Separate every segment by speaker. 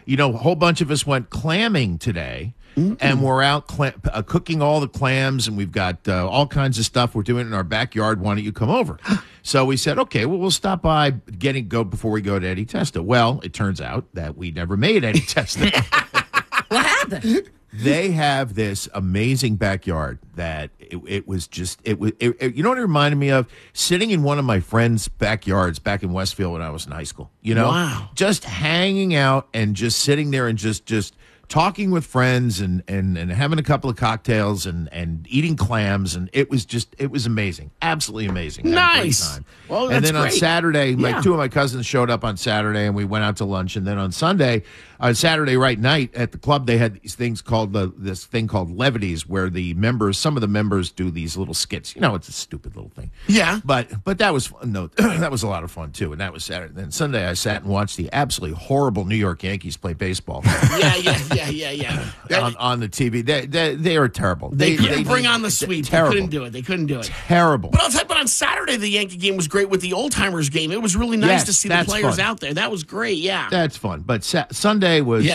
Speaker 1: a whole bunch of us went clamming today. And we're out cooking all the clams, and we've got all kinds of stuff we're doing in our backyard. Why don't you come over? So we said, okay, well, we'll stop by go before we go to Eddie Testa. Well, it turns out that we never made Eddie Testa.
Speaker 2: What happened?
Speaker 1: They have this amazing backyard that it was you know what it reminded me of? Sitting in one of my friends' backyards back in Westfield when I was in high school.
Speaker 2: Wow.
Speaker 1: Just hanging out and just sitting there and just talking with friends and having a couple of cocktails and eating clams, and it was amazing, absolutely amazing.
Speaker 2: Nice.
Speaker 1: Time.
Speaker 2: Well,
Speaker 1: and
Speaker 2: that's
Speaker 1: then on
Speaker 2: great.
Speaker 1: Saturday, two of my cousins showed up on Saturday, and we went out to lunch. And then on Saturday right night at the club, they had these things called this thing called Levities, where some of the members do these little skits. It's a stupid little thing.
Speaker 2: Yeah,
Speaker 1: but that was fun. No, that was a lot of fun too. And that was Saturday. Then Sunday, I sat and watched the absolutely horrible New York Yankees play baseball.
Speaker 2: Yeah.
Speaker 1: On the TV, they are terrible.
Speaker 2: They couldn't bring on the sweep. They couldn't do it. They couldn't do it.
Speaker 1: Terrible.
Speaker 2: But I'll tell you, on Saturday, the Yankee game was great with the old timers game. It was really nice to see the players out there. That was great. Yeah,
Speaker 1: that's fun. But Sunday was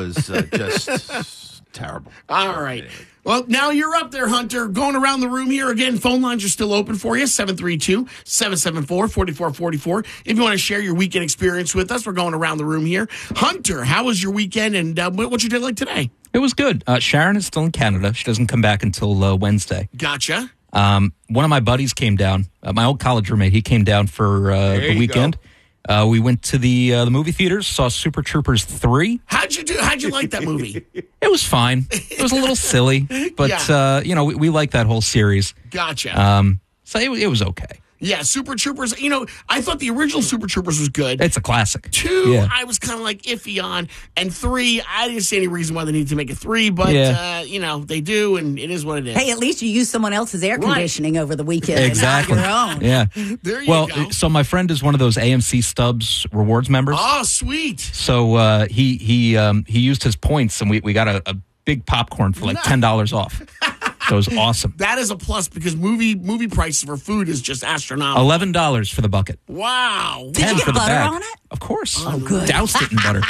Speaker 1: just terrible.
Speaker 2: All right. Well, now you're up there, Hunter. Going around the room here again. Phone lines are still open for you. 732-774-4444. If you want to share your weekend experience with us, we're going around the room here. Hunter, how was your weekend, and what's your day like today?
Speaker 3: It was good. Sharon is still in Canada. She doesn't come back until Wednesday.
Speaker 2: Gotcha.
Speaker 3: One of my buddies came down. My old college roommate, he came down for the weekend. We went to the movie theaters, saw Super Troopers 3.
Speaker 2: How'd you like that movie?
Speaker 3: It was fine. It was a little silly, but we like that whole series.
Speaker 2: Gotcha.
Speaker 3: So it was okay.
Speaker 2: Yeah, Super Troopers, I thought the original Super Troopers was good.
Speaker 3: It's a classic.
Speaker 2: 2, I was kind of like iffy on. And 3, I didn't see any reason why they need to make it 3, but, they do, and it is what it is.
Speaker 4: Hey, at least you used someone else's air conditioning over the weekend.
Speaker 3: Exactly.
Speaker 4: And not your own.
Speaker 3: Yeah.
Speaker 2: There you go.
Speaker 3: So my friend is one of those AMC Stubs rewards members.
Speaker 2: Oh, sweet.
Speaker 3: So he used his points, and we got a big popcorn for like $10 off. So it was awesome.
Speaker 2: That is a plus because movie prices for food is just astronomical.
Speaker 3: $11 for the bucket.
Speaker 2: Wow.
Speaker 4: Did you get butter on it?
Speaker 3: Of course.
Speaker 4: Oh, good.
Speaker 3: Doused it in butter.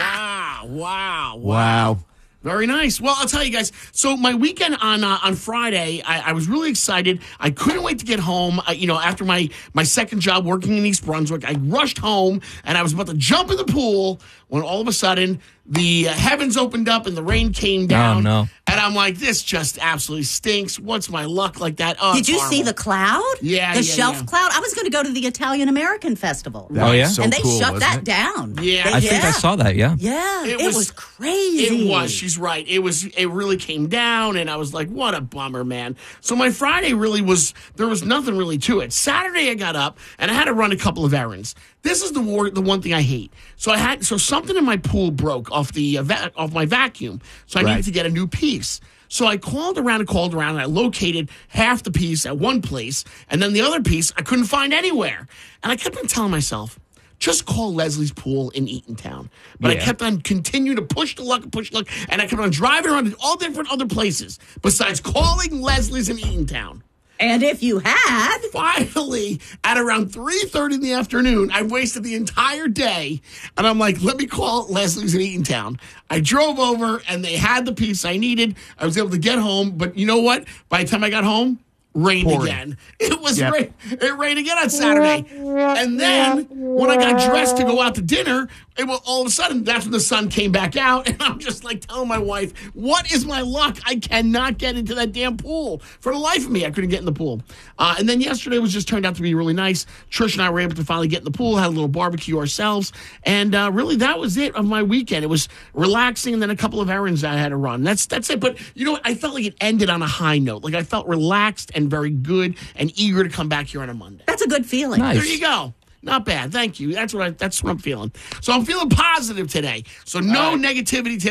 Speaker 2: Wow. Very nice. Well, I'll tell you guys. So my weekend on Friday, I was really excited. I couldn't wait to get home. After my second job working in East Brunswick, I rushed home and I was about to jump in the pool when all of a sudden the heavens opened up and the rain came down.
Speaker 3: Oh, no.
Speaker 2: And I'm like, this just absolutely stinks. What's my luck like that? Oh,
Speaker 4: Did you see the cloud?
Speaker 2: Yeah,
Speaker 4: the shelf cloud. I was going to go to the Italian American Festival.
Speaker 3: Oh, yeah?
Speaker 1: So
Speaker 4: and they
Speaker 1: cool,
Speaker 4: shut that
Speaker 1: it?
Speaker 4: down.
Speaker 2: Yeah.
Speaker 3: I think I saw that, yeah.
Speaker 4: Yeah, it was crazy.
Speaker 2: It was. She's right. It really came down, and I was like, what a bummer, man. So my Friday really was, there was nothing really to it. Saturday I got up, and I had to run a couple of errands. This is the one thing I hate. So something in my pool broke off my vacuum. So I needed to get a new piece. So I called around, and I located half the piece at one place, and then the other piece I couldn't find anywhere. And I kept on telling myself, just call Leslie's Pool in Eatontown. But I kept on continuing to push the luck, and I kept on driving around to all different other places besides calling Leslie's in Eatontown.
Speaker 4: And if you had...
Speaker 2: Finally, at around 3:30 in the afternoon, I wasted the entire day, and I'm like, let me call Leslie's in Eatontown. I drove over, and they had the piece I needed. I was able to get home, but you know what? By the time I got home, rained again. It was rain. It rained again on Saturday. And then when I got dressed to go out to dinner, all of a sudden, that's when the sun came back out. And I'm just like telling my wife, what is my luck? I cannot get into that damn pool. For the life of me, I couldn't get in the pool. And then yesterday turned out to be really nice. Trish and I were able to finally get in the pool, had a little barbecue ourselves. And really, that was it of my weekend. It was relaxing and then a couple of errands I had to run. That's it. But you know what? I felt like it ended on a high note. Like I felt relaxed and very good and eager to come back here on a Monday.
Speaker 4: That's a good feeling.
Speaker 3: Nice.
Speaker 2: There you go. Not bad. Thank you. That's what I'm feeling. So I'm feeling positive today. So no negativity today.